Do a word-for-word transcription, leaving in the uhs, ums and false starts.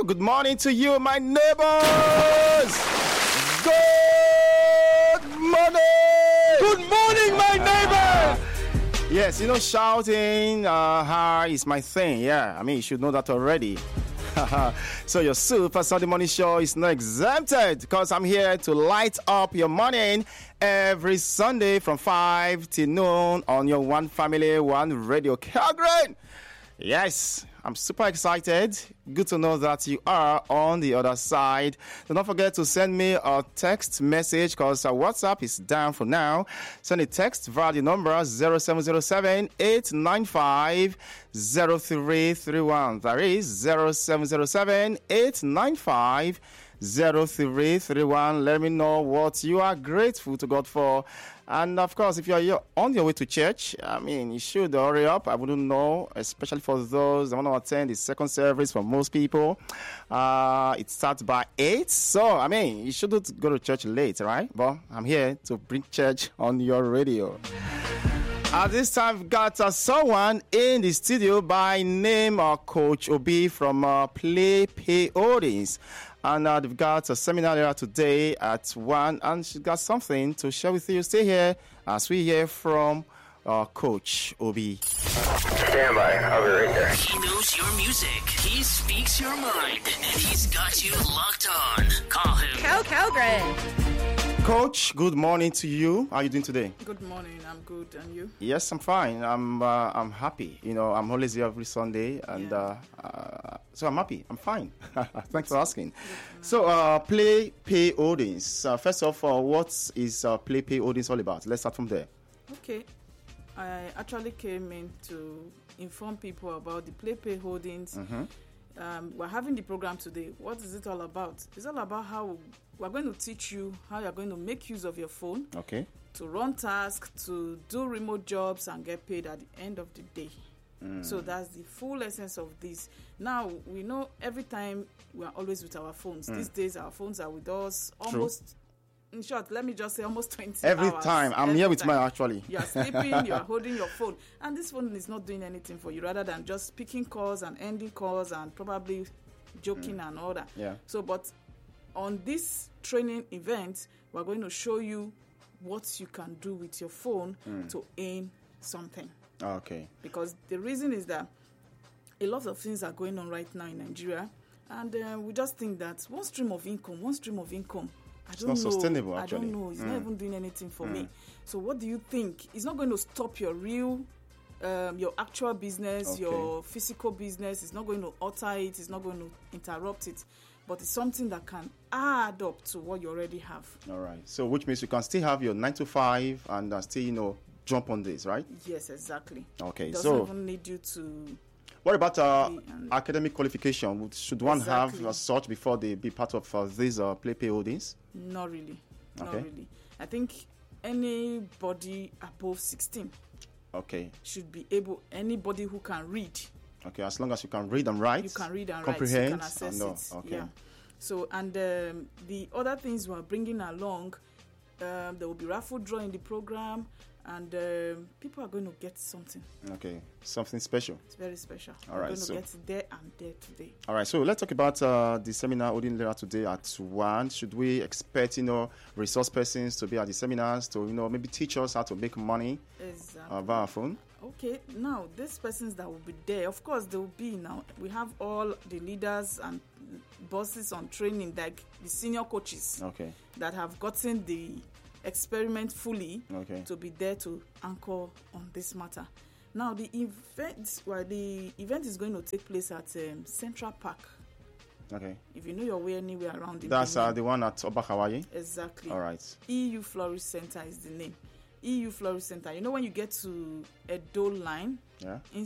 Woo! Good morning to you, my neighbors. Good morning. Good morning, my neighbors. Yes, you know, shouting uh, hi is my thing. Yeah, I mean, you should know that already. So your Super Sunday Morning Show is not exempted because I'm here to light up your morning every Sunday from five till noon on your One Family, One Radio. Calgary. Yes, I'm super excited. Good to know that you are on the other side. Do not forget to send me a text message because our WhatsApp is down for now. Send a text via the number zero seven zero seven, eight nine five, zero three three one. That is zero seven zero seven, eight nine five, zero three three one. Let me know what you are grateful to God for. And of course, if you are on your way to church, I mean, you should hurry up. I wouldn't know, especially for those that want to attend the second service. For most people, uh, it starts by eight. So, I mean, you shouldn't go to church late, right? But I'm here to bring church on your radio. At this time, we've got uh, someone in the studio by name uh, Coach Obi from uh, Play Pay Holdings. And uh, they've got a seminar here today at one, and she's got something to share with you. Stay here as we hear from uh, Coach Obi. Stand by. I'll be right there. He knows your music. He speaks your mind. And he's got you locked on. Call him Cal Calgren. Coach, good morning to you. How are you doing today? Good morning. I'm good. And you? Yes, I'm fine. I'm uh, I'm happy. You know, I'm always here every Sunday, and Yeah. uh, uh, so I'm happy. I'm fine. Thanks for asking. So, uh, Play Pay Holdings. Uh, first off, uh, what is uh, Play Pay Holdings all about? Let's start from there. Okay. I actually came in to inform people about the Play Pay Holdings. Mm-hmm. Um, we're having the program today. What is it all about? It's all about how we're going to teach you how you're going to make use of your phone Okay. to run tasks, to do remote jobs, and get paid at the end of the day. Mm. So that's the full essence of this. Now, we know every time we're always with our phones. Mm. These days, our phones are with us almost, in short, let me just say almost twenty Every hours. time. I'm Every here with time. mine, actually. You're sleeping, you're holding your phone. And this phone is not doing anything for you rather than just picking calls and ending calls and probably joking Mm. and all that. Yeah. So, but on this training event, we're going to show you what you can do with your phone Mm. to earn something. Okay. Because the reason is that a lot of things are going on right now in Nigeria, and uh, we just think that one stream of income, one stream of income, I It's don't not know. sustainable, I actually. don't know. It's Mm. not even doing anything for Mm. me. So what do you think? It's not going to stop your real, um, your actual business, Okay. your physical business. It's not going to alter it. It's not going to interrupt it. But it's something that can add up to what you already have. All right. So, which means you can still have your nine to five and uh, still, you know, jump on this, right? Yes, exactly. Okay. It doesn't So, even need you to. what about uh, And- academic qualification? Would- Should one Exactly. have uh, such before they be part of uh, these uh, Play Pay Holdings? Not really. Not Okay. really. I think anybody above sixteen Okay. should be able, anybody who can read, Okay. As long as you can read and write, you can read and comprehend, write, you can access and all. it. Okay. Yeah. So, and um, the other things we're bringing along, um, there will be raffle draw in the program, and um, people are going to get something. Okay. Something special. It's very special. All We're right, going to so- get there and there today. All right. So let's talk about uh, the seminar holding later today at one. Should we expect, you know, resource persons to be at the seminars to, you know, maybe teach us how to make money Exactly. uh, via phone? Okay, now these persons that will be there, of course, they will be now. We have all the leaders and bosses on training, like the senior coaches Okay. that have gotten the experiment fully Okay. to be there to anchor on this matter. Now, the event, well, the event is going to take place at um, Central Park. Okay. If you know your way anywhere around, in That's uh, Benin. the one at Obakawaye. Exactly. All right. E U Flourish Center is the name. E U Flourish Center. You know when you get to Edo line, Yeah.